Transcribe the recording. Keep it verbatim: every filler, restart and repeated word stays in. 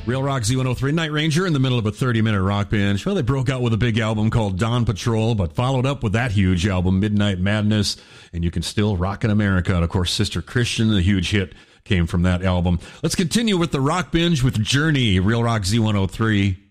Real Rock Z one oh three, Night Ranger in the middle of a thirty-minute rock binge. Well, they broke out with a big album called Dawn Patrol, but followed up with that huge album, Midnight Madness, and You Can Still Rock in America. And, of course, Sister Christian, the huge hit, came from that album. Let's continue with the rock binge with Journey, Real Rock Z one oh three.